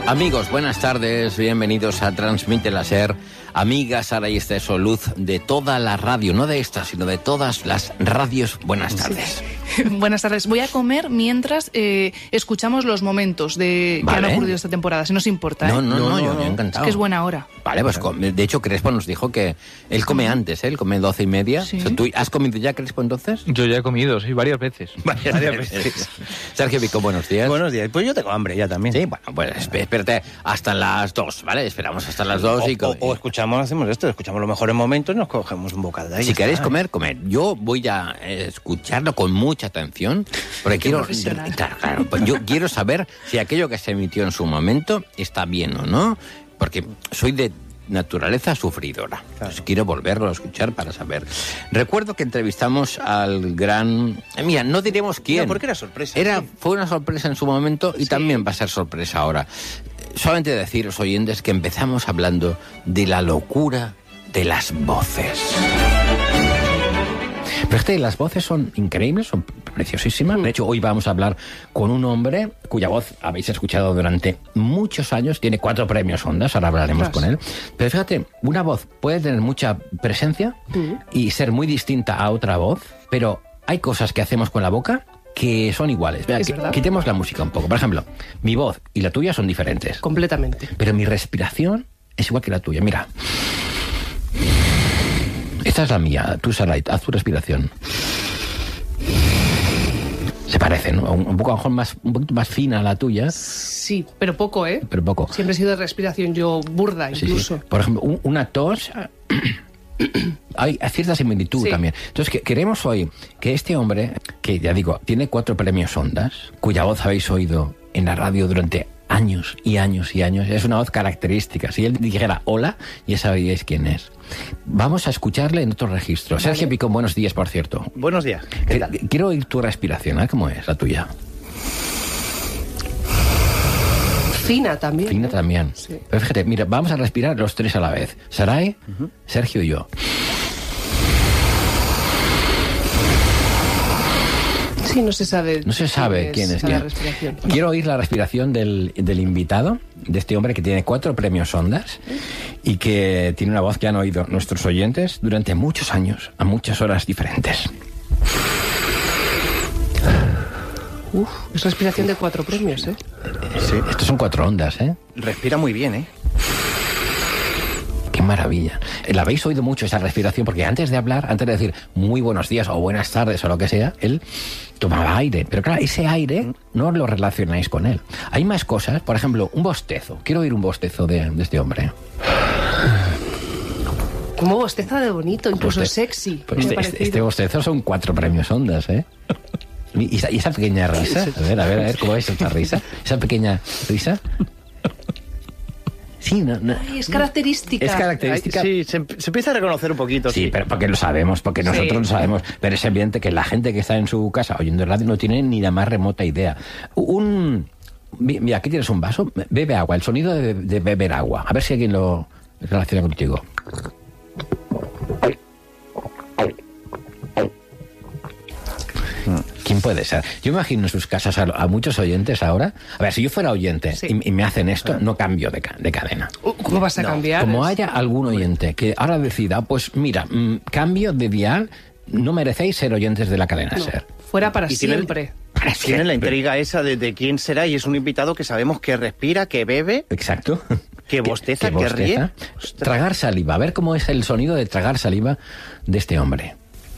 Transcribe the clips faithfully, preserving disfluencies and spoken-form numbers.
Amigos, buenas tardes, bienvenidos a Transmite la Ser. Amiga Sara y Esteso, luz de toda la radio, no de esta, sino de todas las radios. Buenas tardes. Sí. Buenas tardes. Voy a comer mientras eh, escuchamos los momentos de Vale. que han ocurrido esta temporada, si no os importa. ¿eh? No, no, no, no, yo me he encantado. Es que es buena hora. Vale, pues de hecho Crespo nos dijo que él come antes, ¿eh? Él come doce y media. Sí. O sea, ¿tú has comido ya, Crespo, entonces? Yo ya he comido, sí, varias veces. Varias, varias veces. Sergio Vico, buenos días. Buenos días. Pues yo tengo hambre ya también. Sí, bueno, pues espérate hasta las dos, ¿vale? Esperamos hasta las dos O, y... o, o escuchamos, hacemos esto, escuchamos los mejores momentos y nos cogemos un bocado de ahí. Si queréis está. comer, comer. Yo voy a escucharlo con mucha atención, porque quiero, profesional. claro, claro, pues yo quiero saber si aquello que se emitió en su momento está bien o no, porque soy de naturaleza sufridora. Entonces quiero volverlo a escuchar para saber. Recuerdo que entrevistamos al gran... eh, mira, no diremos quién. No, porque era sorpresa. Era, Sí. fue una sorpresa en su momento y Sí. también va a ser sorpresa ahora. Solamente deciros, oyentes, que empezamos hablando de la locura de las voces. Pero es que las voces son increíbles, son preciosísimas. De hecho, hoy vamos a hablar con un hombre cuya voz habéis escuchado durante muchos años. Tiene cuatro premios Ondas, ahora hablaremos Ostras. con él. Pero fíjate, una voz puede tener mucha presencia y ser muy distinta a otra voz, pero hay cosas que hacemos con la boca que son iguales. Vea, Es que- verdad. quitemos la música un poco. Por ejemplo, mi voz y la tuya son diferentes, Completamente. pero mi respiración es igual que la tuya. Mira. Esta es la mía. Tú, Sarai, haz tu respiración. Se parecen, ¿no? Un, un poco a lo mejor más, un poquito más fina la tuya, Sí, pero poco, ¿eh? pero poco. Siempre he sido de respiración yo burda, Sí, incluso. sí. Por ejemplo, un- una tos... Hay cierta similitud Sí. también. Entonces, que, queremos hoy que este hombre, que ya digo, tiene cuatro premios Ondas, cuya voz habéis oído en la radio durante años y años y años, es una voz característica. Si él dijera hola, ya sabríais quién es. Vamos a escucharle en otro registro. Vale. Sergio Picón, buenos días, por cierto. Buenos días. ¿Qué Que- tal? Quiero oír tu respiración, ¿eh? ¿Cómo es la tuya? Fina también. Fina ¿eh? también. Sí. Pero fíjate, mira, vamos a respirar los tres a la vez. Sarai, Sergio y yo. Sí, no se sabe. No se sabe quién es la quién. respiración. Quiero oír la respiración del, del invitado, de este hombre que tiene cuatro premios Ondas y que tiene una voz que han oído nuestros oyentes durante muchos años, a muchas horas diferentes. Uf, es respiración de cuatro premios, ¿eh? Sí. Estos son cuatro ondas, ¿eh? Respira muy bien, ¿eh? Qué maravilla. La habéis oído mucho esa respiración porque antes de hablar, antes de decir muy buenos días o buenas tardes o lo que sea, él tomaba aire. Pero claro, ese aire no lo relacionáis con él. Hay más cosas, por ejemplo, un bostezo. Quiero oír un bostezo de, de este hombre. Como bosteza de bonito, incluso Boste- sexy. Pues me ha este, este, parecido. este bostezo son cuatro premios Ondas, ¿eh? Y esa, y esa pequeña risa, a ver, a ver, a ver, ¿cómo es esa risa? Esa pequeña risa. Sí, no, no. Ay, es característica. Es característica. Sí, se, se empieza a reconocer un poquito. Sí, pero porque lo sabemos, porque nosotros Sí. lo sabemos. Pero es evidente que la gente que está en su casa oyendo radio no tiene ni la más remota idea. Un... mi- Mira, aquí tienes un vaso, bebe agua, el sonido de, de beber agua. A ver si alguien lo relaciona contigo. ¿Quién puede ser? Yo imagino en sus casas a, a muchos oyentes ahora. A ver, si yo fuera oyente Sí. y, y me hacen esto, no cambio de, ca- de cadena. Uh, ¿Cómo vas a No, cambiar? Como Es- haya algún oyente que ahora decida, pues mira, mm, cambio de dial, no merecéis ser oyentes de la cadena no, SER. fuera para Y tiene- siempre. Para Tiene la siempre. intriga esa de, de quién será y es un invitado que sabemos que respira, que bebe, Exacto. que bosteza, que, ríe. Ostras. Tragar saliva. A ver cómo es el sonido de tragar saliva de este hombre.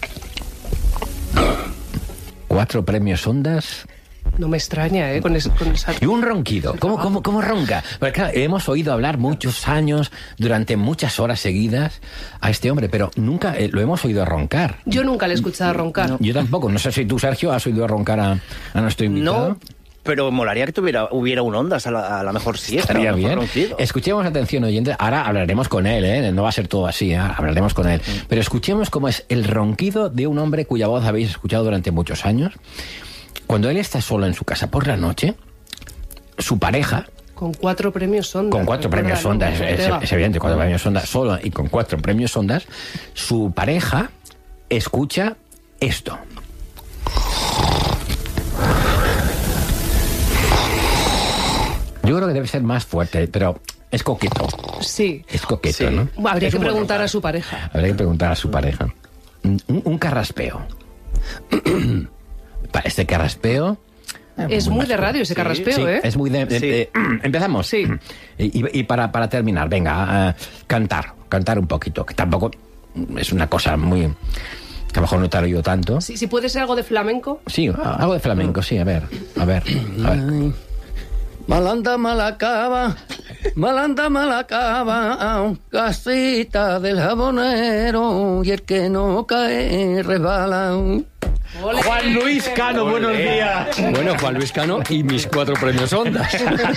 Cuatro premios Ondas No me extraña, ¿eh? Con, es- con esa... y un ronquido. ¿Cómo, cómo, cómo ronca? Porque claro, hemos oído hablar muchos años, durante muchas horas seguidas, a este hombre, pero nunca eh, lo hemos oído roncar. Yo nunca le he escuchado roncar. Yo tampoco. No sé si tú, Sergio, has oído roncar a, a nuestro invitado. No, pero molaría que tuviera, hubiera un Ondas a la, a la mejor siesta. Estaría a lo mejor bien. ronquido. Escuchemos, atención, oyentes. Ahora hablaremos con él, ¿eh? No va a ser todo así, ¿eh? Hablaremos con él. Pero escuchemos cómo es el ronquido de un hombre cuya voz habéis escuchado durante muchos años. Cuando él está solo en su casa por la noche, su pareja, Con cuatro premios Ondas. con cuatro premios recuérdalo, Ondas, es, Ortega. es evidente, cuatro premios Ondas solo y con cuatro premios Ondas, su pareja escucha esto. Yo creo que debe ser más fuerte, pero es coqueto. Sí. Es coqueto, Sí. ¿no? Bueno, habría Es que un buen preguntar lugar. a su pareja. Habría que preguntar a su pareja. Un, un carraspeo. Para este carraspeo... Es muy de radio ese carraspeo, Sí, ¿eh? es muy de... de- Sí. de- ¿Empezamos? Sí. Y, y para, para terminar, venga, eh, cantar. Cantar un poquito, que tampoco es una cosa muy... que a lo mejor no te ha oído tanto. Si, si puede ser algo de flamenco. Sí, algo de flamenco, sí, a ver. A ver, a ver. Ay, malanda malacaba, malanda malacaba, casita del jabonero, y el que no cae resbala. Juan Luis Cano, buenos días. Bueno, Juan Luis Cano y mis cuatro premios Ondas.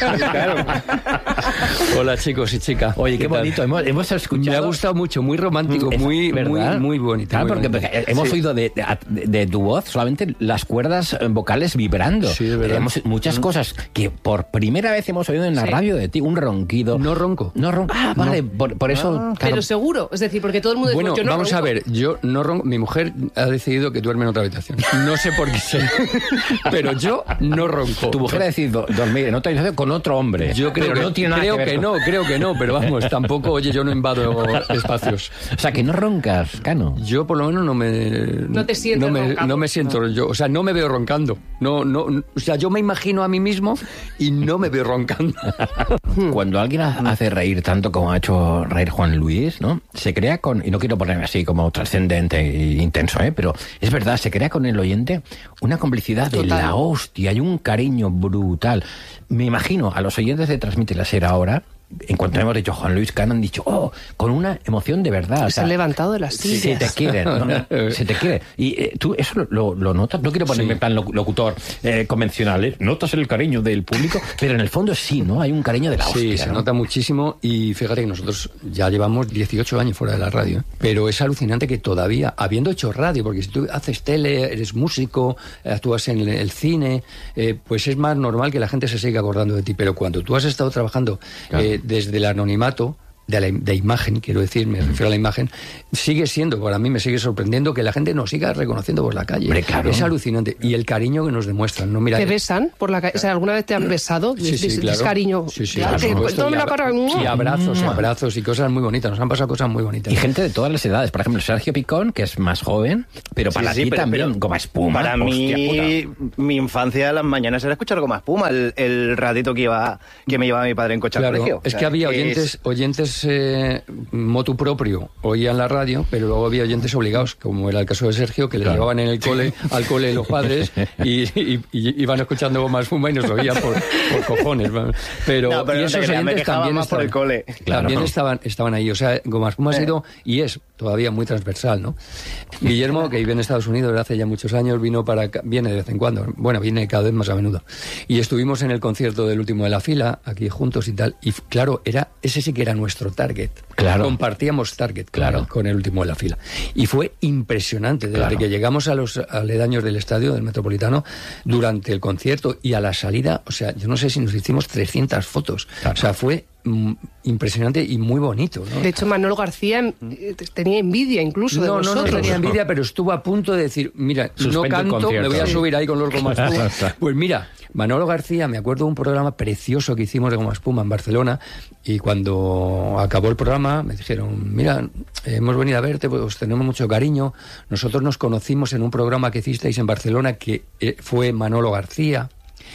Hola, chicos y chicas. Oye, qué tal? bonito, hemos, hemos escuchado... Me ha gustado mucho, muy romántico, Es- muy, muy, ¿verdad? muy bonito. Claro, muy porque, bonito. porque hemos Sí. oído de, de, de tu voz solamente las cuerdas eh, vocales vibrando. Sí, de verdad. Hemos- muchas cosas que por primera vez hemos oído en la Sí. radio de ti, un ronquido. No ronco. No ronco. Ah, vale, por, por eso... claro. Pero seguro. Es decir, porque todo el mundo dice, Bueno, yo no vamos ronco. a ver, yo no ronco, mi mujer ha decidido que duerme en otra habitación. No sé por qué sé, pero yo no ronco. Tu mujer ha decidido dormir en otra habitación con otro hombre. Yo creo Pero que, no tiene nada creo que ver que con- no, creo que no, pero vamos, tampoco, oye, yo no invado espacios. O sea, que no roncas, Cano. Yo por lo menos no me No te sientes no me, roncando. no me siento yo, o sea, no me veo roncando. No, no, o sea, yo me imagino a mí mismo y no me veo roncando. Cuando alguien ha- hace reír tanto como ha hecho reír Juan Luis, ¿no? Se crea con, y no quiero ponerme así como trascendente e intenso, ¿eh? Pero es verdad, se crea con el oyente una complicidad de Total. la hostia y un cariño brutal. Me imagino a los oyentes de Transmite la Ser ahora, en cuanto hemos dicho Juan Luis Cano, han dicho, oh, con una emoción de verdad. O Se sea, han levantado de las Sí, sillas. se te quiere, ¿no? Se te quiere. Y eh, tú eso lo, lo- lo notas. No quiero ponerme Sí. en plan loc- locutor eh, convencional, ¿eh? Notas el cariño del público, pero en el fondo sí, ¿no? Hay un cariño de la hostia. Sí, se ¿no? nota muchísimo y fíjate que nosotros ya llevamos dieciocho años fuera de la radio, ¿eh? Pero es alucinante que todavía, habiendo hecho radio, porque si tú haces tele, eres músico, eh, actúas en el cine, eh, pues es más normal que la gente se siga acordando de ti, pero cuando tú has estado trabajando Claro. eh, desde el anonimato, de, la, de imagen, quiero decir, me refiero a la imagen, sigue siendo, para mí me sigue sorprendiendo que la gente nos siga reconociendo por la calle. Hombre, claro. Es alucinante. Y el cariño que nos demuestran, ¿no? Mira, ¿Te eh, besan por la calle? O sea, ¿alguna vez te han besado? Sí, sí, ¿Es- es claro. cariño? Sí, sí, Ya, por que- supuesto. toma Y la abra- cara. Y abrazos, y Mua. abrazos y cosas muy bonitas. Nos han pasado cosas muy bonitas. Y gente de todas las edades. Por ejemplo, Sergio Picón, que es más joven, pero Sí, para sí, ti pero- también, pero como espuma. Para hostia mí, puta. mi infancia, las mañanas era escuchar como espuma, el, el ratito que iba que me llevaba mi padre en coche al Claro, colegio. es O sea, que había es- oyentes, oyentes eh, motu propio, oían la radio, pero luego había oyentes obligados, como era el caso de Sergio, que le Claro. llevaban en el cole, al cole los padres y, y- y iban escuchando Goma Espuma y nos oían por, por cojones. Pero, No, pero y no te esos creas, me oyentes quejaba también más por estaban, el cole. Claro. también estaban, estaban ahí. O sea, Goma Espuma ha sido y es todavía muy transversal, ¿no? Guillermo, que vive en Estados Unidos desde hace ya muchos años, vino para acá- viene de vez en cuando, bueno, viene cada vez más a menudo. Y estuvimos en el concierto del último de la fila, aquí juntos y tal, y f- claro, era ese sí que era nuestro target. Claro. Compartíamos target, Claro. claro, con el último de la fila. Y fue impresionante, desde Claro. que llegamos a los aledaños del estadio, del Metropolitano, durante el concierto y a la salida, o sea, yo no sé si nos hicimos trescientas fotos. Claro. O sea, fue mm, impresionante y muy bonito, ¿no? De hecho, Manolo García eh, tenía envidia incluso de No, no, no vosotros. tenía envidia, pero estuvo a punto de decir, mira, Suspendo no el canto, concierto. me voy a Sí. subir ahí con los Goma Espuma. Pues mira, Manolo García, me acuerdo de un programa precioso que hicimos de Goma Espuma en Barcelona, y cuando acabó el programa me dijeron, mira, hemos venido a verte, pues os tenemos mucho cariño, nosotros nos conocimos en un programa que hicisteis en Barcelona que eh, fue Manolo García.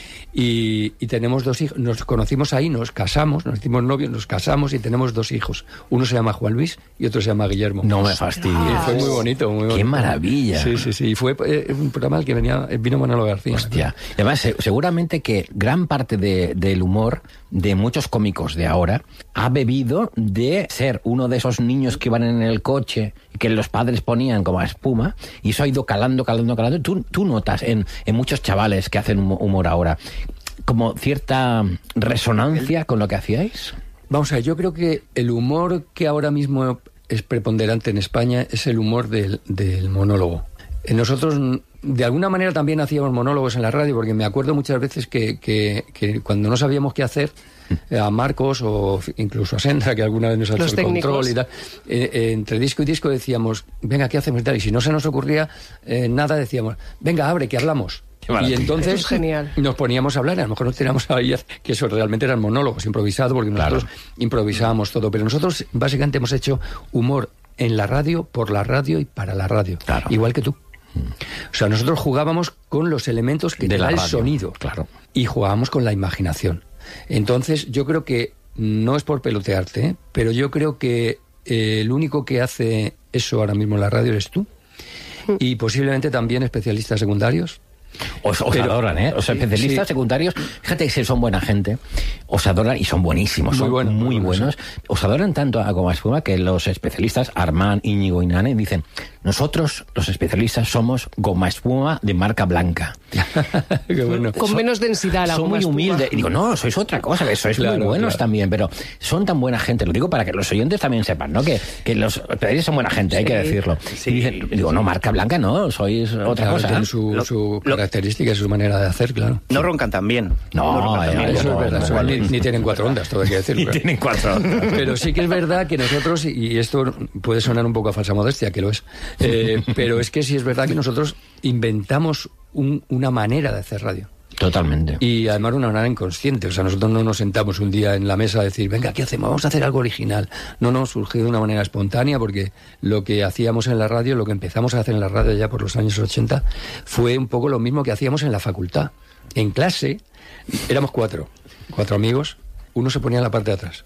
Y, y tenemos dos hijos, nos conocimos ahí, nos casamos, nos hicimos novios, nos casamos y tenemos dos hijos. Uno se llama Juan Luis y otro se llama Guillermo. No me fastidies. Y fue muy bonito, muy bonito. ¡Qué maravilla! Sí, sí, sí. Y fue eh, un programa al que venía, vino Manolo García. Hostia. Y además, se- seguramente que gran parte de- del humor de muchos cómicos de ahora ha bebido de ser uno de esos niños que iban en el coche y que los padres ponían como espuma, y eso ha ido calando, calando, calando. Tú, tú notas en, en muchos chavales que hacen humo- humor ahora como cierta resonancia con lo que hacíais. Vamos a ver, yo creo que el humor que ahora mismo es preponderante en España es el humor del, del monólogo. Eh, Nosotros, mm, de alguna manera, también hacíamos monólogos en la radio, porque me acuerdo muchas veces que, que, que cuando no sabíamos qué hacer, eh, a Marcos o f- incluso a Sandra, que alguna vez nos ha hecho Los el técnicos. control y tal, eh, eh, entre disco y disco decíamos, venga, ¿qué hacemos y tal? Y si no se nos ocurría eh, nada, decíamos, venga, abre, que hablamos. Y entonces Eso es genial. nos poníamos a hablar, a lo mejor nos teníamos ahí, que eso realmente eran monólogos improvisados, porque nosotros Claro. improvisábamos todo, pero nosotros básicamente hemos hecho humor en la radio, por la radio y para la radio, Claro. igual que tú. O sea, nosotros jugábamos con los elementos que De te la da el radio, sonido, claro. y jugábamos con la imaginación. Entonces, yo creo que, no es por pelotearte, ¿eh? Pero yo creo que eh, el único que hace eso ahora mismo en la radio eres tú, y posiblemente también especialistas secundarios. Os, os Pero- adoran, ¿eh? Los sí, especialistas sí. secundarios, fíjate que son buena gente, os adoran y son buenísimos, Muy son buenos, muy muy buenos, buenos. Os adoran tanto a Goma Espuma que los especialistas, Armán, Íñigo y Nane, dicen, nosotros, los especialistas, somos Goma Espuma de marca blanca. Qué bueno. Con Son- menos densidad la Son goma muy espuma. humildes. Y digo, no, sois otra cosa, que sois Claro, muy buenos claro. también, pero son tan buena gente. Lo digo para que los oyentes también sepan, ¿no? Que, que los especialistas son buena gente, hay que Sí. decirlo. Sí. Y dicen, digo, no, marca blanca no, sois otra Claro, cosa. tienen su, Lo- su lo- característica y su manera de hacer, claro. No roncan tan bien. No, roncan tan eh, bien. Eso no, es verdad, no, eso, no, ni, no. ni tienen cuatro ondas, todo hay que decirlo. Y claro. tienen cuatro. Pero sí que es verdad que nosotros, y esto puede sonar un poco a falsa modestia, que lo es, eh, pero es que sí es verdad que nosotros inventamos un- una manera de hacer radio. Totalmente. Y además una manera inconsciente. O sea, nosotros no nos sentamos un día en la mesa a decir, venga, ¿qué hacemos? Vamos a hacer algo original. No, no, surgió de una manera espontánea, porque lo que hacíamos en la radio, lo que empezamos a hacer en la radio ya por los años ochenta, fue un poco lo mismo que hacíamos en la facultad. En clase éramos cuatro, cuatro amigos, uno se ponía en la parte de atrás.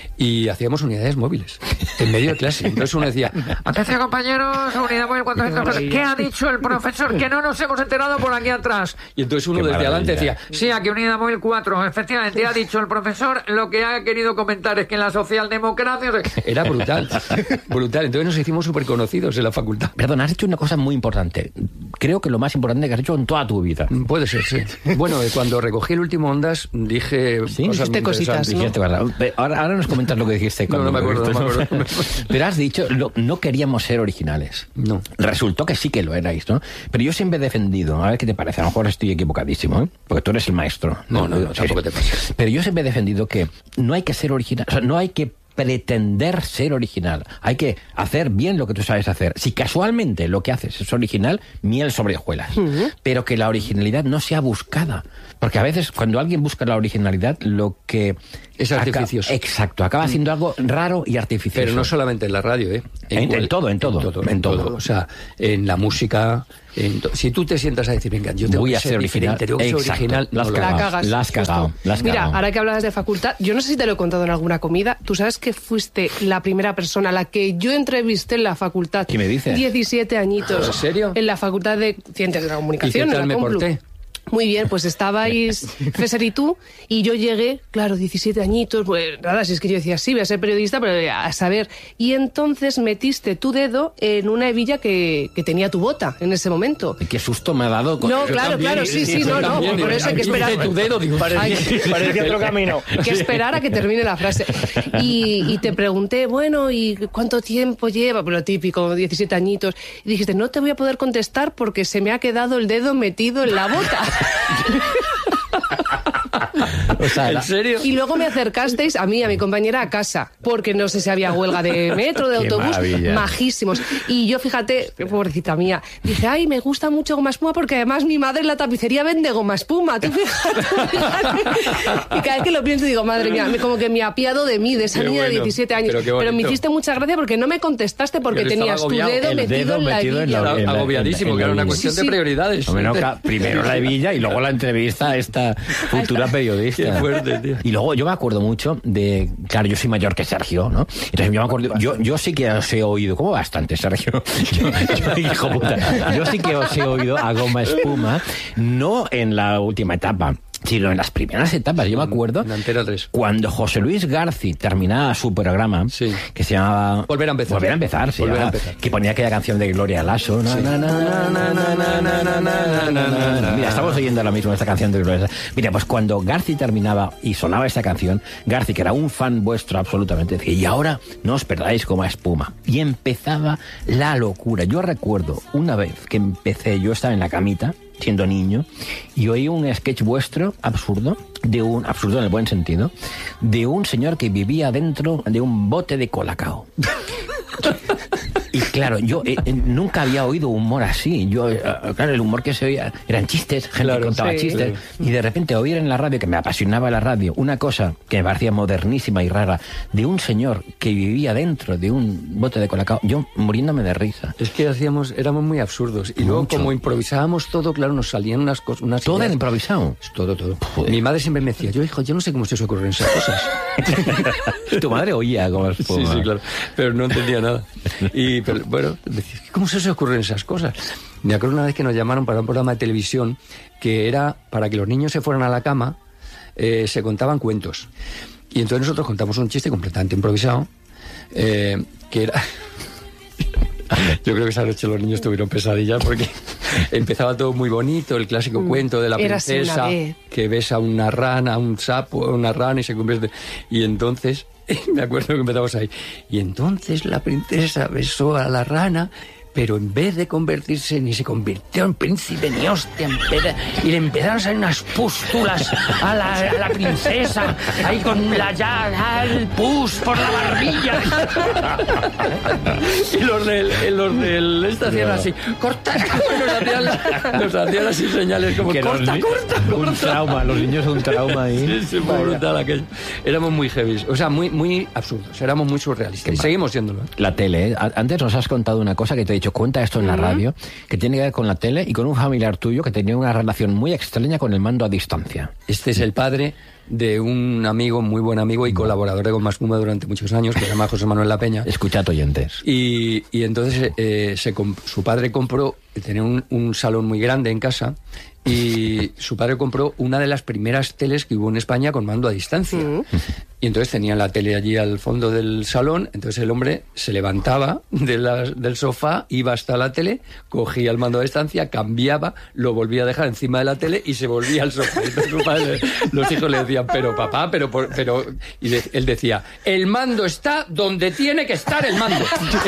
Y hacíamos unidades móviles en medio de clase. Entonces uno decía, Atención, compañeros, unidad móvil cuatrocientos. ¿Qué ha dicho el profesor? Que no nos hemos enterado por aquí atrás. y entonces uno Qué desde adelante maravilla. decía, Sí, aquí unidad móvil cuatro. Efectivamente, ha dicho el profesor. Lo que ha querido comentar es que en la socialdemocracia... era brutal, brutal. Entonces nos hicimos súper conocidos en la facultad. Perdón, has hecho una cosa muy importante. Creo que lo más importante que has hecho en toda tu vida. Puede ser, sí. Bueno, eh, cuando recogí el último Ondas, dije Sí, cosas dijiste muy cositas, interesantes. ¿no? Dijiste, ¿verdad? Pe- Ahora, ahora nos comentas lo que dijiste. No, cuando no me acuerdo, dijiste. no me acuerdo. Pero has dicho, lo- no queríamos ser originales. No. Resultó que sí que lo erais, ¿no? Pero yo siempre he defendido, a ver qué te parece, a lo mejor estoy equivocadísimo, ¿eh? Porque tú eres el maestro. No, no, no, Sí, tampoco sí. te pases. Pero yo siempre he defendido que no hay que ser original, o sea, no hay que pretender ser original. Hay que hacer bien lo que tú sabes hacer. Si casualmente lo que haces es original, miel sobre hojuelas. Pero que la originalidad no sea buscada. Porque a veces cuando alguien busca la originalidad, lo que... Es aca- artificioso. Exacto, acaba haciendo algo raro y artificioso. Pero no solamente en la radio, ¿eh? En- en todo, en todo, En en todo. O sea, en la música. En to- si tú te sientas a decir, venga, yo tengo Voy que a ser ser original. diferente, tengo que ser Exacto. original, La has no lo cagado. La hagas. cagas. La has cagado, justo. la has Mira, cagado. ahora que hablabas de facultad, yo no sé si te lo he contado en alguna comida. Tú sabes que fuiste la primera persona a la que yo entrevisté en la facultad. ¿Qué me dices? diecisiete añitos. ¿En serio? En la facultad de Ciencias de la Comunicación. ¿Y qué en tal la me Complu. porté? Muy bien, pues estabais César y tú, y yo llegué, claro, diecisiete añitos, pues nada, si es que yo decía, sí, voy a ser periodista, pero a saber. Y entonces metiste tu dedo en una hebilla que, que tenía tu bota en ese momento. Qué susto me ha dado. Con... No, claro, claro, sí, sí, no, no, también, por digo, eso hay que esperar. dice tu dedo, digo, Ay, Parecía otro camino. que esperar a que termine la frase. Y, y te pregunté, bueno, ¿y cuánto tiempo lleva? Pues lo típico, diecisiete añitos. Y dijiste, no te voy a poder contestar porque se me ha quedado el dedo metido en la bota. O sea, ¿En la- serio? Y luego me acercasteis a mí, a mi compañera, a casa, porque no sé si había huelga de metro, de Qué autobús, maravilla. majísimos. Y yo, fíjate, pobrecita mía, dije, ay, me gusta mucho goma espuma porque además mi madre en la tapicería vende goma espuma. Tú fíjate, fíjate. Y cada vez que lo pienso digo, madre mía, me- como que me apiado de mí, de esa Qué niña de bueno, diecisiete años. pero qué Pero, me bonito. hiciste mucha gracia porque no me contestaste porque Pero estaba tenías tu agobiado. dedo El metido dedo en la metido en hebilla. la- Estaba agobiadísimo, en- en que era la una hebilla. cuestión Sí, de sí. prioridades. Hombre, no, ca- primero la hebilla y luego la entrevista a esta futura periodista. Qué fuerte, tío. Y luego yo me acuerdo mucho de... Claro, yo soy mayor que Sergio, ¿no? Entonces yo me acuerdo... Yo, yo sí que os he oído... ¿Cómo bastante, Sergio? Yo, yo, hijo puta. Yo sí que os he oído a Goma Espuma, no en la última etapa, sino en las primeras etapas. Yo me acuerdo... En Antena tres. Cuando José Luis Garci terminaba su programa, Sí. que se llamaba... Volver a empezar. Volver a empezar, sí. Volver a llamaba, empezar. Que ponía aquella canción de Gloria Lasso. Na, na, na, na, na, na, na, na, na, na, na, na. Mira, estamos oyendo ahora mismo esta canción de Gloria Lasso. Mira, pues cuando Garci terminaba y sonaba esta canción, Garci, que era un fan vuestro absolutamente, decía, y ahora no os perdáis Goma Espuma. Y empezaba la locura. Yo recuerdo una vez que empecé, yo estaba en la camita, siendo niño, y oí un sketch vuestro absurdo, de un absurdo en el buen sentido, de un señor que vivía dentro de un bote de colacao. Y claro, yo eh, eh, nunca había oído humor así. Yo, eh, claro, el humor que se oía eran chistes, gente Claro, que contaba sí. chistes. Y de repente oír en la radio, que me apasionaba la radio, una cosa que me parecía modernísima y rara, de un señor que vivía dentro de un bote de colacao, yo muriéndome de risa. Es que hacíamos, éramos muy absurdos. Y luego, Mucho. como improvisábamos todo, claro, nos salían unas cosas. Unas Todo ideas. era improvisado. Todo, todo. Joder. Mi madre siempre me decía, yo, hijo, yo no sé cómo se os ocurren esas cosas. Tu madre oía como Sí, sí, claro. Pero no entendía nada. Y, pero, bueno, decía, ¿cómo se os ocurren esas cosas? Me acuerdo una vez que nos llamaron para un programa de televisión que era para que los niños se fueran a la cama, eh, se contaban cuentos. Y entonces nosotros contamos un chiste completamente improvisado, eh, que era... Yo creo que esa noche los niños tuvieron pesadillas porque empezaba todo muy bonito, el clásico Mm, cuento de la érase una princesa vez. que besa a una rana, a un sapo, a una rana y se convierte... Y entonces, me acuerdo que empezamos ahí, y entonces la princesa besó a la rana, pero en vez de convertirse, ni se convirtió en príncipe ni hostia, en peda- y le empezaron a salir unas pústulas a la, a la princesa, ahí con la llaga, el pus por la barbilla. Y los del, los del este hacían así, corta, nos hacían, nos hacían así señales como, Que los corta, ni- corta, Un corta. trauma, los niños un trauma ahí. Sí, sí, fue brutal aquello. Éramos muy heavy, o sea, muy, muy absurdos, éramos muy surrealistas. Y seguimos siéndolo. ¿eh? La tele, ¿eh? A- Antes nos has contado una cosa que te he dicho, cuenta esto en la radio, que tiene que ver con la tele y con un familiar tuyo que tenía una relación muy extraña con el mando a distancia. Este es el padre de un amigo, muy buen amigo y colaborador de Con Más Puma durante muchos años, que se llama José Manuel La Peña. Escuchad, oyentes. Y, y entonces eh, se comp- su padre compró, tenía un, un salón muy grande en casa, y su padre compró una de las primeras teles que hubo en España con mando a distancia. Y entonces tenían la tele allí al fondo del salón, entonces el hombre se levantaba de la- del sofá, iba hasta la tele, cogía el mando a distancia, cambiaba, lo volvía a dejar encima de la tele y se volvía al sofá. Entonces su padre, los hijos le decían, pero papá, pero... por- pero y de- él decía, el mando está donde tiene que estar el mando.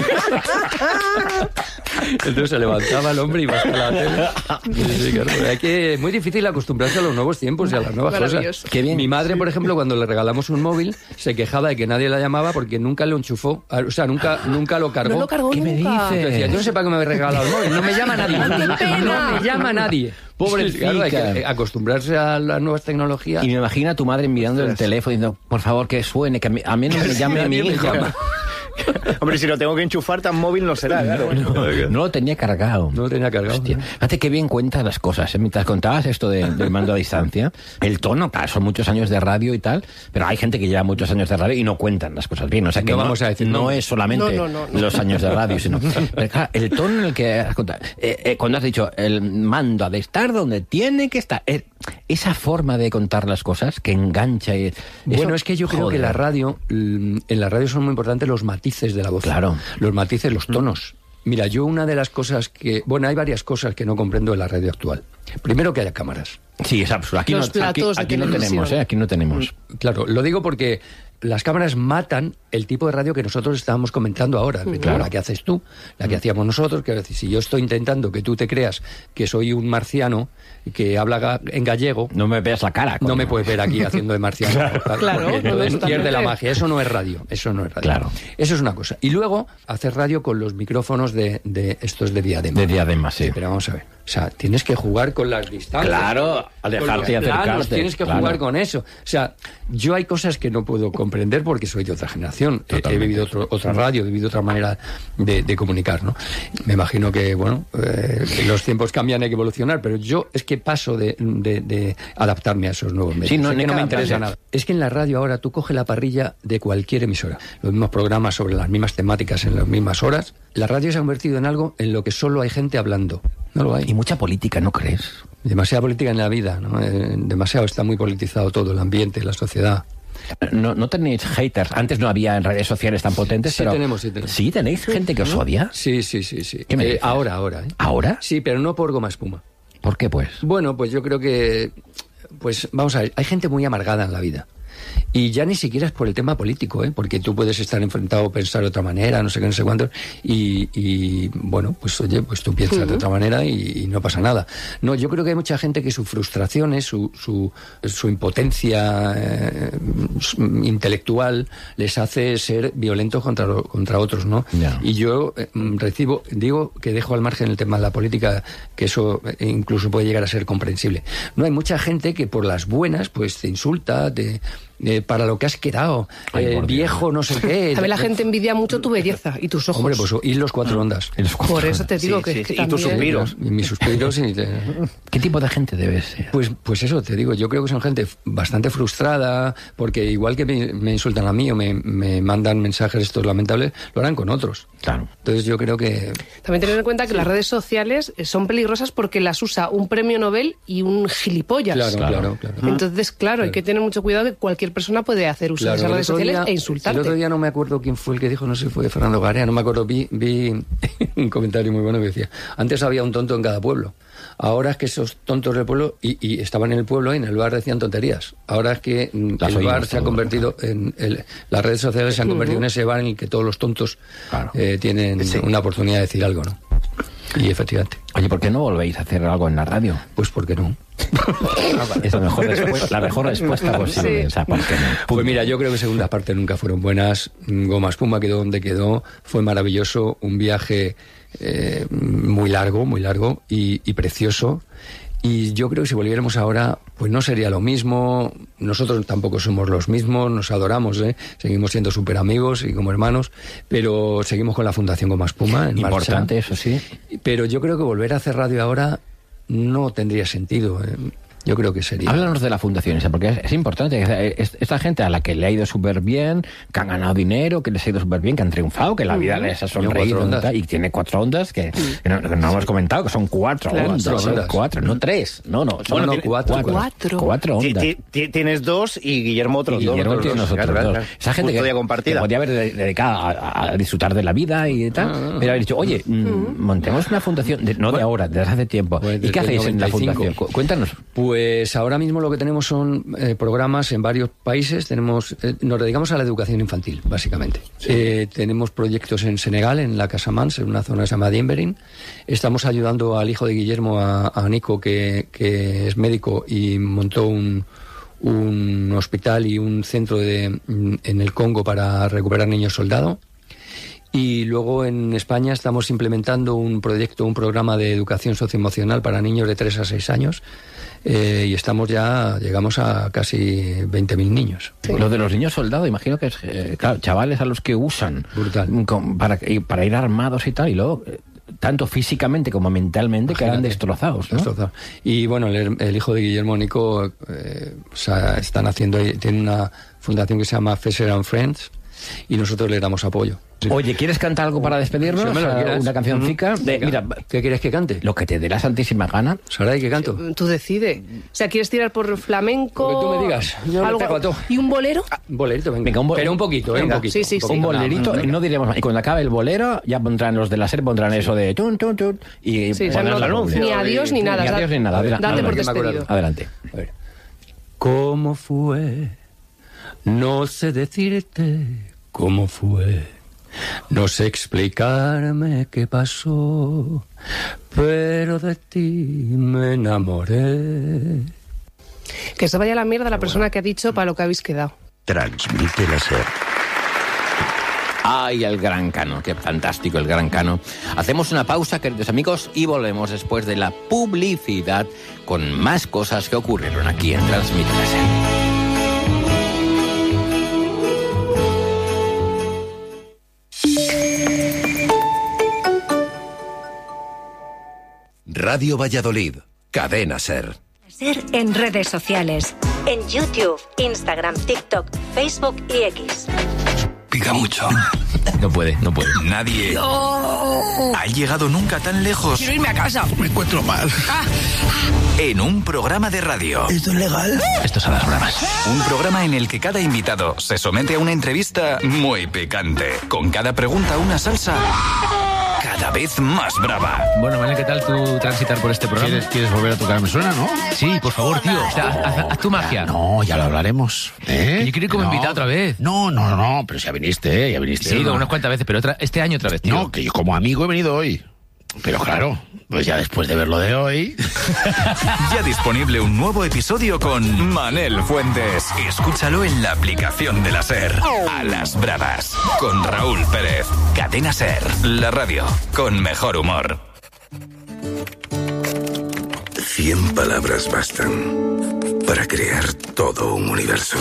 Entonces se levantaba el hombre y iba hasta la tele. Sí, sí, claro, hay que, es muy difícil acostumbrarse a los nuevos tiempos y a las nuevas Maravilloso. cosas. Qué bien. Mi madre, por ejemplo, cuando le regalamos un móvil, se quejaba de que nadie la llamaba porque nunca lo enchufó. O sea, nunca, nunca lo cargó. No lo cargó ¿Qué me nunca. dices? Decía, yo no sé para qué me habéis regalado el móvil, no me llama nadie. No me llama nadie. Pobrecita. Sí, claro, hay que acostumbrarse a las nuevas tecnologías. Y me imagino a tu madre mirando el teléfono diciendo, por favor, que suene, que a mí, a mí no me llame a mi Nadie me hija. llama. Hombre, si lo tengo que enchufar, tan móvil no será, claro. No lo tenía cargado. No lo tenía cargado. Hostia, fíjate qué bien cuentas las cosas. ¿eh? Mientras contabas esto de- del mando a distancia, el tono, claro, son muchos años de radio y tal, pero hay gente que lleva muchos años de radio y no cuentan las cosas bien. O sea que No no, vamos a decir no nombres. es solamente No, no, no, no. los años de radio, sino pero, claro, el tono en el que has contado. Eh, eh, cuando has dicho el mando ha de estar donde tiene que estar. Eh, esa forma de contar las cosas que engancha. Y, Bueno, eso- es que yo creo joder. que la radio, mm, en la radio son muy importantes los matices de la voz. Claro. Los matices, los tonos. Mira, yo una de las cosas que... Bueno, hay varias cosas que no comprendo de la radio actual. Primero, que haya cámaras. Sí, es absurdo. Aquí, Los no, aquí, platos de aquí no televisión. tenemos, ¿eh? Aquí no tenemos. Claro, lo digo porque las cámaras matan el tipo de radio que nosotros estábamos comentando ahora. Claro, la que haces tú, la que hacíamos nosotros. Que decir, si yo estoy intentando que tú te creas que soy un marciano que habla ga- en gallego, No me veas la cara. no coño. me puedes ver aquí haciendo de marciano. Claro, Claro, porque no, entonces totalmente. pierde la magia. Eso no es radio. Eso no es radio. Claro. Eso es una cosa. Y luego, hacer radio con los micrófonos de, de estos de diadema. De diadema, sí. Pero vamos a ver. O sea, tienes que jugar con las distancias. Claro, con los alejarte y planos, acercarte, Tienes que claro. jugar con eso. O sea, yo hay cosas que no puedo comprender porque soy de otra generación. He, he Totalmente. vivido otro- otra radio, he vivido otra manera de, de comunicar, ¿no? Me imagino que, bueno, eh, que los tiempos cambian, hay que evolucionar, pero yo es que paso de, de- de adaptarme a esos nuevos medios. Sí, no, Es ni que no me cada interesa placer. nada. Es que en la radio ahora tú coges la parrilla de cualquier emisora, los mismos programas sobre las mismas temáticas en las mismas horas. La radio se ha convertido en algo en lo que solo hay gente hablando. No lo hay. Y mucha política, ¿no crees? Demasiada política en la vida, ¿no? Eh, demasiado está muy politizado todo, el ambiente, la sociedad. No, no tenéis haters. Antes no había en redes sociales tan potentes, Sí pero... tenemos, sí tenemos. ¿Sí tenéis gente que os odia? Sí, sí, sí, sí. ¿Qué me Eh, dices? ahora, ahora. ¿eh? ¿Ahora? Sí, pero no por goma espuma. ¿Por qué, pues? Bueno, pues yo creo que, pues vamos a ver, hay gente muy amargada en la vida. Y ya ni siquiera es por el tema político, ¿eh? Porque tú puedes estar enfrentado, pensar de otra manera, no sé qué, no sé cuánto, y, y bueno, pues oye, pues tú piensas uh-huh. de otra manera y, y no pasa nada. No, yo creo que hay mucha gente que sus frustraciones, su, su, su impotencia eh, intelectual les hace ser violentos contra, contra otros, ¿no? Yeah. Y yo eh, recibo, digo que dejo al margen el tema de la política, que eso incluso puede llegar a ser comprensible. No, hay mucha gente que por las buenas, pues te insulta, te... Eh, para lo que has quedado, Ay, eh, viejo, no sé qué. A ver, la gente envidia mucho tu belleza y tus ojos. Hombre, pues y los cuatro ondas. Los cuatro Por eso te digo sí, que, sí, que sí. también... Y tus suspiros. Y mis suspiros. Y te... ¿Qué tipo de gente debe ser? Pues, pues eso, te digo, yo creo que son gente bastante frustrada, porque igual que me, me insultan a mí o me, me mandan mensajes estos lamentables, lo harán con otros. Claro. Entonces yo creo que... También tener en cuenta que las redes sociales son peligrosas porque las usa un premio Nobel y un gilipollas. Claro, claro, claro. Entonces, claro, claro, hay que tener mucho cuidado que cualquier persona puede hacer uso claro, de esas redes sociales día, e insultarte. El otro día no me acuerdo quién fue el que dijo, no sé si fue Fernando Garea, no me acuerdo, vi, vi un comentario muy bueno que decía, antes había un tonto en cada pueblo. Ahora es que esos tontos del pueblo, y, y estaban en el pueblo y en el bar decían tonterías. Ahora es que las el bar se ha convertido en... El, las redes sociales se han convertido uh-huh. en ese bar en el que todos los tontos claro. eh, tienen sí. una oportunidad de decir algo, ¿no? Y efectivamente. Oye, ¿por qué no volvéis a hacer algo en la radio? Pues porque no. Es la mejor respuesta, la mejor respuesta posible. Sí. O sea, ¿por qué no? Pues mira, yo creo que segundas partes nunca fueron buenas. Goma Espuma quedó donde quedó. Fue maravilloso. Un viaje eh, muy largo, muy largo y, y precioso. Y yo creo que si volviéramos ahora, pues no sería lo mismo. Nosotros tampoco somos los mismos, nos adoramos, ¿eh? Seguimos siendo súper amigos y como hermanos, pero seguimos con la Fundación Goma Espuma en Importante, marcha. Eso sí. Pero yo creo que volver a hacer radio ahora no tendría sentido. ¿eh? Yo creo que sería... Háblanos de la fundación esa, porque es, es importante. Esta gente a la que le ha ido súper bien, que han ganado dinero, que les ha ido súper bien, que han triunfado, que la vida les ha sonreído y tiene cuatro ondas, que, que, no, que no hemos comentado, que son cuatro claro, ondas. Son ondas. Cuatro, no tres. No, no, son bueno, no, cuatro, cuatro. Cuatro. Cuatro ondas. T- t- tienes dos y Guillermo otros y dos. Guillermo tiene dos, nosotros claro, dos. claro. Esa gente que, que podía haber dedicado a, a disfrutar de la vida y tal, ah, pero haber dicho, oye, mm, montemos una fundación, de, no de ahora, desde hace tiempo. Pues ¿Y qué hacéis noventa y cinco en la fundación? Cuéntanos. Pues ahora mismo lo que tenemos son eh, programas en varios países. Tenemos eh, nos dedicamos a la educación infantil, básicamente. Sí. Eh, tenemos proyectos en Senegal, en la Casamance, en una zona que se llama Diemberin. Estamos ayudando al hijo de Guillermo, a, a Nico, que, que es médico y montó un, un hospital y un centro de, en el Congo para recuperar niños soldado. Y luego en España estamos implementando un proyecto, un programa de educación socioemocional para niños de tres a seis años. Eh, y estamos ya, llegamos a casi veinte mil niños. Sí. Lo de los niños soldados, imagino que es, eh, claro, chavales a los que usan Brutal. Con, para, para ir armados y tal, y luego, eh, tanto físicamente como mentalmente, Imagínate. quedan destrozados, ¿no? Destrozados. Y bueno, el, el hijo de Guillermo, Nico, eh, o sea, están haciendo, tiene una fundación que se llama Fesser and Friends, y nosotros le damos apoyo. Oye, ¿quieres cantar algo para despedirnos? Si uh, una cancioncica. Uh-huh. De, mira, ¿qué quieres que cante? Lo que te dé la santísima gana. ¿Saray qué canto? Tú decides. O sea, ¿quieres tirar por flamenco? Lo que tú me digas. Yo algo, ¿y un bolero? Ah, un bolerito, venga. venga un bo- Pero un poquito, ¿eh? Venga, un poquito. Sí, sí, un, sí. un bolerito, no, no, no diremos más. Y cuando acabe el bolero, ya pondrán los de la serie, pondrán eso de tun, tun, tun, y sí, pondrán no, el anuncio. Ni adiós ni nada. Ni adiós ni nada. Date Adelante. por despedido. Adelante. A ver. ¿Cómo fue? No sé decirte cómo fue. No sé explicarme qué pasó, pero de ti me enamoré. Que se vaya a la mierda la persona que ha dicho para lo que habéis quedado. Transmite la SER. Ay, el Gran Cano, qué fantástico el Gran Cano. Hacemos una pausa, queridos amigos, y volvemos después de la publicidad con más cosas que ocurrieron aquí en Transmite la SER. Radio Valladolid, Cadena SER. SER en redes sociales, en YouTube, Instagram, TikTok, Facebook y X. Pica mucho. No puede, no puede. Nadie no. ha llegado nunca tan lejos. Quiero irme a casa. Me encuentro mal. Ah. En un programa de radio. ¿Esto es legal? Esto son las bromas. Un programa en el que cada invitado se somete a una entrevista muy picante. Con cada pregunta una salsa. Cada cada vez más brava. Bueno, Manel, ¿qué tal tú transitar por este programa? ¿Quieres, ¿Quieres volver a tocar Me Suena, no? Sí, por favor, tío. O sea, haz, haz- haz tu magia. No, ya lo hablaremos. ¿eh? Que yo quiero ir como No. invitado otra vez. No, no, no, pero ya viniste, ¿eh? Ya viniste. Sí, he ido ¿no? unas cuantas veces, pero otra, este año otra vez, tío. No, que yo como amigo he venido hoy. Pero claro, pues ya después de ver lo de hoy... Ya disponible un nuevo episodio con Manel Fuentes. Escúchalo en la aplicación de la SER. A las bravas. Con Raúl Pérez. Cadena SER. La radio con mejor humor. Cien palabras bastan para crear todo un universo.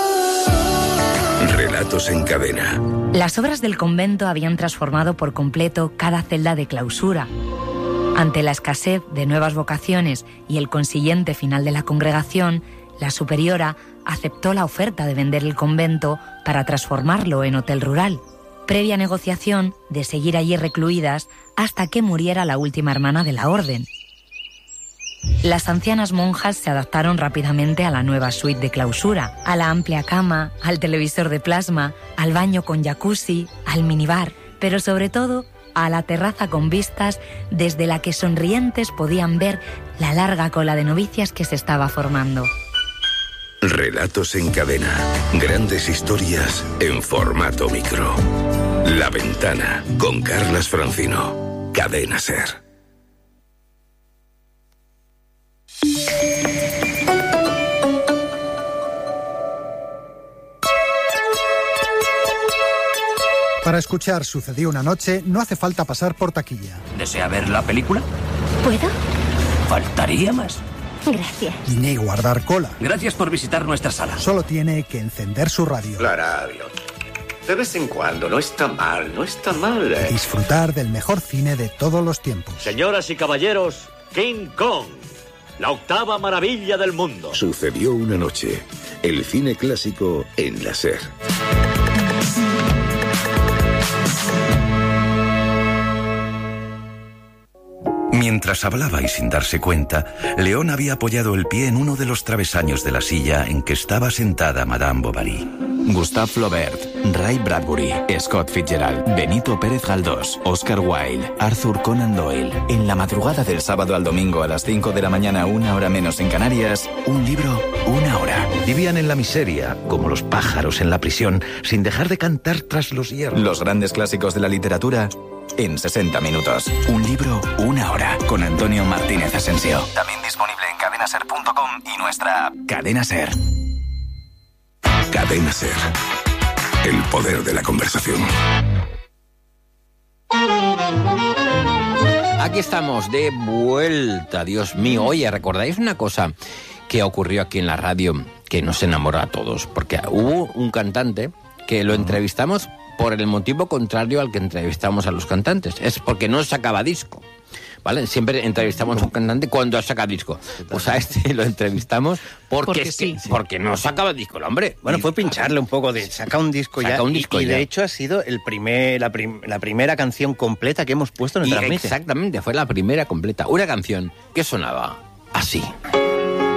Relatos en cadena. Las obras del convento habían transformado por completo cada celda de clausura. Ante la escasez de nuevas vocaciones y el consiguiente final de la congregación, la superiora aceptó la oferta de vender el convento para transformarlo en hotel rural, previa negociación de seguir allí recluidas hasta que muriera la última hermana de la orden. Las ancianas monjas se adaptaron rápidamente a la nueva suite de clausura, a la amplia cama, al televisor de plasma, al baño con jacuzzi, al minibar, pero sobre todo a la terraza con vistas desde la que sonrientes podían ver la larga cola de novicias que se estaba formando. Relatos en cadena. Grandes historias en formato micro. La Ventana con Carlas Francino. Cadena SER. Para escuchar Sucedió una noche, no hace falta pasar por taquilla. ¿Desea ver la película? ¿Puedo? Faltaría más. Gracias. Ni guardar cola. Gracias por visitar nuestra sala. Solo tiene que encender su radio. La radio. De vez en cuando, no está mal, no está mal. ¿eh? Disfrutar del mejor cine de todos los tiempos. Señoras y caballeros, King Kong, la octava maravilla del mundo. Sucedió una noche. El cine clásico en la SER. Mientras hablaba y sin darse cuenta, León había apoyado el pie en uno de los travesaños de la silla en que estaba sentada Madame Bovary. Gustave Flaubert, Ray Bradbury, Scott Fitzgerald, Benito Pérez Galdós, Oscar Wilde, Arthur Conan Doyle. En la madrugada del sábado al domingo a las cinco de la mañana, una hora menos en Canarias, un libro, una hora. Vivían en la miseria, como los pájaros en la prisión, sin dejar de cantar tras los hierros. Los grandes clásicos de la literatura en sesenta minutos. Un libro, una hora. Con Antonio Martínez Asensio. También disponible en cadena ser punto com y nuestra app Cadena SER. Cadena SER. El poder de la conversación. Aquí estamos de vuelta, Dios mío. Oye, ¿recordáis una cosa que ocurrió aquí en la radio que nos enamoró a todos? Porque hubo un cantante que lo entrevistamos por el motivo contrario al que entrevistamos a los cantantes. Es porque no sacaba disco, ¿vale? Siempre entrevistamos a un cantante cuando saca disco. Pues a este lo entrevistamos porque, Porque es sí. que, porque no sacaba disco el hombre. Bueno, fue pincharle un poco de saca un disco Saca ya. un disco y, y ya. de hecho ha sido el primer, la, prim- la primera canción completa que hemos puesto en el Y Transmite. exactamente, fue la primera completa. Una canción que sonaba así.